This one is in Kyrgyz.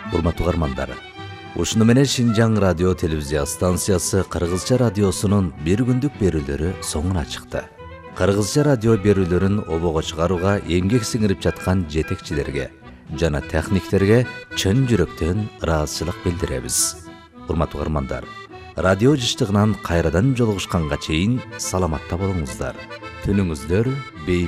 Урматтуу угармандар, ушуну менен Шинжаң радио телевизия станциясы кыргызча радиосунун бир күндүк берүүлөрү соңуна чыкты. Кыргызча радио берүүлөрүн обого чыгарууга эмгек сиңирип жаткан жетекчилерге жана техниктерге чын жүрөктөн ыраазычылык билдиребиз. Урматтуу угармандар, радио жыштыгынан кайрадан жолугушканга чейин саламатта болуңуздар. Түнүңүздөр бейбит